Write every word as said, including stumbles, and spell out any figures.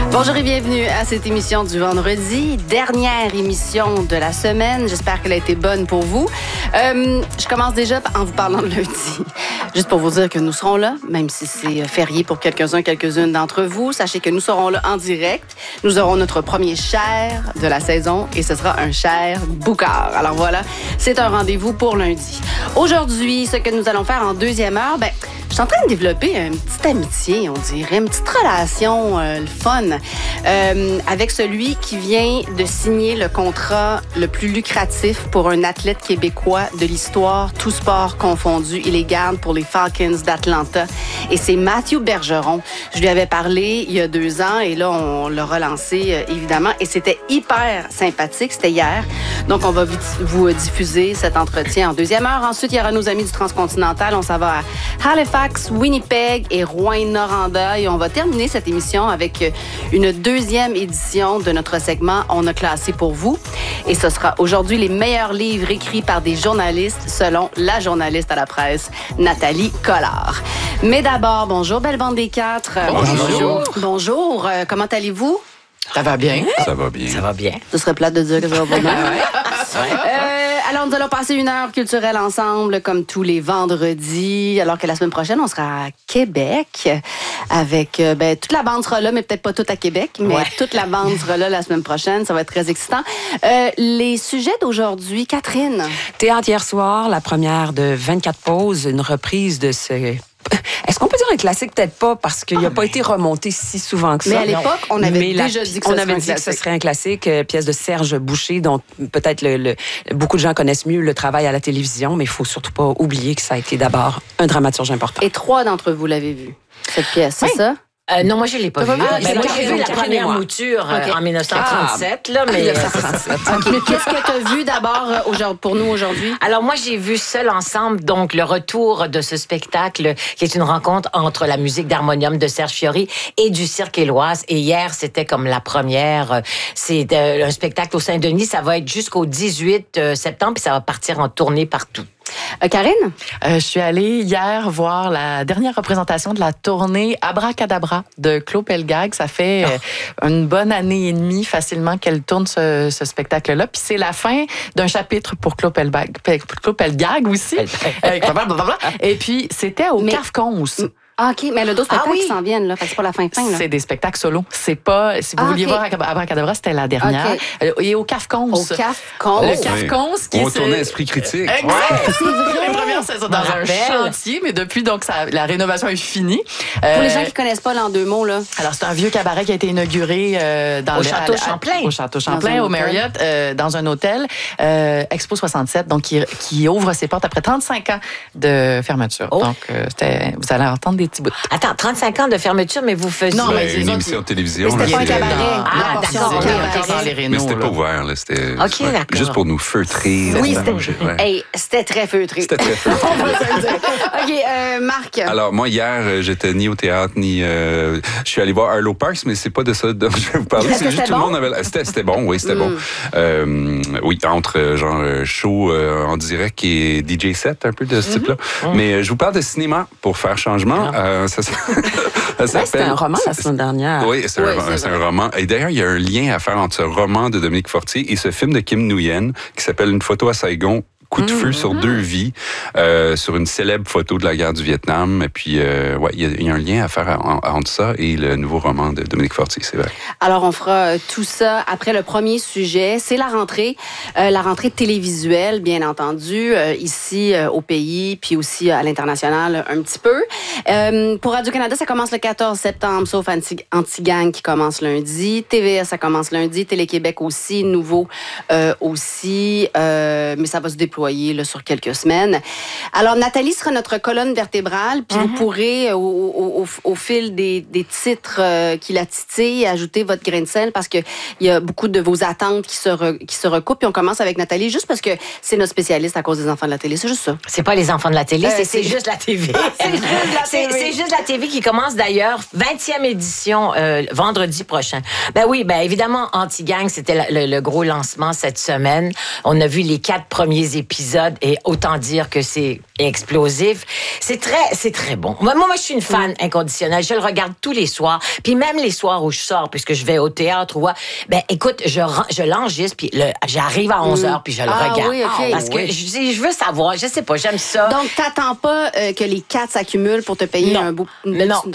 Bonjour et bienvenue à cette émission du vendredi, dernière émission de la semaine. J'espère qu'elle a été bonne pour vous. Euh, je commence déjà en vous parlant de lundi. Juste pour vous dire que nous serons là, même si c'est férié pour quelques-uns, quelques-unes d'entre vous. Sachez que nous serons là en direct. Nous aurons notre premier Cher de la saison et ce sera un Cher Boucard. Alors voilà, c'est un rendez-vous pour lundi. Aujourd'hui, ce que nous allons faire en deuxième heure, ben, je suis en train de développer une petite amitié, on dirait, une petite relation, euh, le fun, euh, avec celui qui vient de signer le contrat le plus lucratif pour un athlète québécois de l'histoire, tout sport confondu. Il est garde pour les Falcons d'Atlanta et c'est Matthew Bergeron. Je lui avais parlé il y a deux ans et là, on l'a relancé, euh, évidemment, et c'était hyper sympathique. C'était hier. Donc, on va vous diffuser cet entretien en deuxième heure. Ensuite, il y aura nos amis du Transcontinental. On s'en va à Halifax, Winnipeg et Rouyn-Noranda. Et on va terminer cette émission avec une deuxième édition de notre segment On a classé pour vous. Et ce sera aujourd'hui les meilleurs livres écrits par des journalistes selon la journaliste à la presse, Nathalie Collard. Mais d'abord, bonjour, belle bande des quatre. Bonjour. Bonjour. Bonjour. Euh, comment allez-vous? Ça va bien. Ça va bien. Ça va bien. Ce serait plate de dire que ça va pas bien. euh, alors, nous allons passer une heure culturelle ensemble, comme tous les vendredis, alors que la semaine prochaine, on sera à Québec avec... Euh, ben, toute la bande sera là, mais peut-être pas toute à Québec, mais ouais. toute la bande sera là la semaine prochaine. Ça va être très excitant. Euh, les sujets d'aujourd'hui, Catherine. Théâtre hier soir, la première de vingt-quatre pauses, une reprise de ce... Est-ce qu'on peut dire un classique? Peut-être pas, parce qu'il n'a ah, pas mais... été remonté si souvent que ça. Mais à l'époque, on avait mais déjà la... dit que ce on serait avait un dit classique. que ce serait un classique, euh, pièce de Serge Boucher, dont peut-être le, le, beaucoup de gens connaissent mieux le travail à la télévision, mais il faut surtout pas oublier que ça a été d'abord un dramaturge important. Et trois d'entre vous l'avez vu, cette pièce, oui. c'est ça? Euh, non, moi, je ne l'ai pas vu. Ah, ben, moi, j'ai vu la première mouture okay. euh, en dix-neuf cent trente-sept. Là, mais... dix-neuf cent trente-sept. Okay. Mais qu'est-ce que tu as vu d'abord euh, pour nous aujourd'hui? Alors, moi, j'ai vu Seul ensemble, donc le retour de ce spectacle qui est une rencontre entre la musique d'harmonium de Serge Fiori et du Cirque Éloise. Et hier, c'était comme la première. C'est euh, un spectacle au Saint-Denis. Ça va être jusqu'au dix-huit septembre, puis ça va partir en tournée partout. Euh, Karine? Euh, je suis allée hier voir la dernière représentation de la tournée Abracadabra de Claude Pelgag. Ça fait oh. une bonne année et demie facilement qu'elle tourne ce, ce spectacle-là. Puis c'est la fin d'un chapitre pour Claude Pelgag, Claude Pelgag aussi. euh, et puis c'était au Mais... Cafcons. Ah, OK, mais le d'autres spectacles ah, oui. qui s'en viennent, là. Fait que c'est pas la fin-fin, là. C'est des spectacles solo. C'est pas, si vous ah, vouliez okay. voir Abracadabra, c'était la dernière. Okay. Et au Cafcons. Au Cafcons. Le Cafcons qui On tournait Esprit critique. Exact. Ouais. C'est vrai. Les premières saisons dans un chantier, mais depuis, donc, ça, la rénovation est finie. Pour euh, les gens qui connaissent pas l'en deux mots, là. Alors, c'est un vieux cabaret qui a été inauguré euh, dans au le Château à, Champlain. Au Château Champlain, au Marriott, euh, dans un hôtel, euh, Expo soixante-sept, donc qui, qui ouvre ses portes après trente-cinq ans de fermeture. Oh. Donc, euh, vous allez entendre des petits bouts. Attends, trente-cinq ans de fermeture, mais vous faisiez... Non, mais une émission de télévision. Mais c'était pas un cabaret. Ah, d'accord. Mais c'était pas ouvert, là. C'était OK, d'accord. Juste pour nous feutrer. Oui, c'était c'était très feutré. C'était très feutré. On va se le dire. OK, euh, Marc. Alors, moi, hier, j'étais ni au théâtre, ni... Euh, je suis allé voir Arlo Parks, mais c'est pas de ça dont je vais vous parler. C'est juste tout le monde avait... C'était bon, oui, c'était bon. Euh, oui, entre, genre, show euh, en direct et D J set, un peu de ce type-là. Mais euh, je vous parle de cinéma pour faire changement. Euh, ça, ça ouais, c'était un roman la semaine dernière. Oui, c'est oui, un, un roman. Et d'ailleurs, il y a un lien à faire entre ce roman de Dominique Fortier et ce film de Kim Nguyen qui s'appelle Une photo à Saigon. Coup de feu mmh, sur mmh. deux vies, euh, sur une célèbre photo de la guerre du Vietnam. Et puis, euh, ouais, il y, y a un lien à faire entre ça et le nouveau roman de Dominique Fortier, c'est vrai. Alors, on fera tout ça après le premier sujet. C'est la rentrée, euh, la rentrée télévisuelle, bien entendu, euh, ici euh, au pays, puis aussi à l'international un petit peu. Euh, pour Radio-Canada, ça commence le quatorze septembre, sauf Anti- Anti-Gang qui commence lundi. T V S, ça commence lundi. Télé-Québec aussi, nouveau euh, aussi. Euh, mais ça va se déployer Là, sur quelques semaines. Alors, Nathalie sera notre colonne vertébrale, puis mm-hmm. vous pourrez, au, au, au, au fil des, des titres euh, qui la titillent, ajouter votre grain de sel, parce qu'il y a beaucoup de vos attentes qui se, re, qui se recoupent. Puis on commence avec Nathalie, juste parce que c'est notre spécialiste à cause des enfants de la télé. C'est juste ça. C'est pas les enfants de la télé, euh, c'est, c'est juste la T V. c'est, juste la c'est, TV. c'est juste la T V qui commence d'ailleurs, vingtième édition, euh, vendredi prochain. Ben oui, ben évidemment, Anti-Gang, c'était la, le, le gros lancement cette semaine. On a vu les quatre premiers épisodes épisode et autant dire que c'est explosif. C'est très, c'est très bon. Moi, moi, je suis une fan inconditionnelle. Je le regarde tous les soirs. Puis même les soirs où je sors, puisque je vais au théâtre ou quoi, ben écoute, je, je l'enregistre, puis le, j'arrive à onze heures, puis je le Ah, regarde. oui, OK. Parce que je, je veux savoir, je sais pas, j'aime ça. Donc, t'attends pas euh, que les quatre s'accumulent pour te payer Non. un beau, une Non, belle non. petite